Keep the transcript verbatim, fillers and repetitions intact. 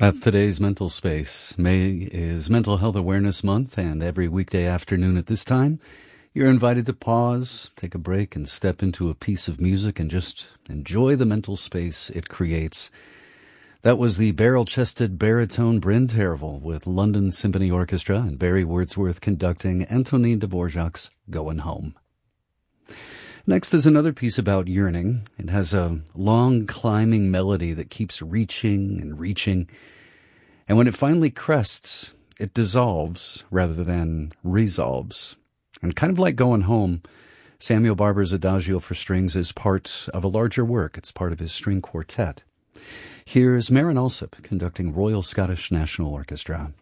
That's today's Mental Space. May is Mental Health Awareness Month, and every weekday afternoon at this time, you're invited to pause, take a break, and step into a piece of music and just enjoy the mental space it creates. That was the barrel-chested baritone Bryn Tervel with London Symphony Orchestra and Barry Wordsworth conducting Antonin Dvorak's Goin' Home. Next is another piece about yearning. It has a long climbing melody that keeps reaching and reaching. And when it finally crests, it dissolves rather than resolves. And kind of like Going Home, Samuel Barber's Adagio for Strings is part of a larger work. It's part of his string quartet. Here's Maren Alsop conducting Royal Scottish National Orchestra.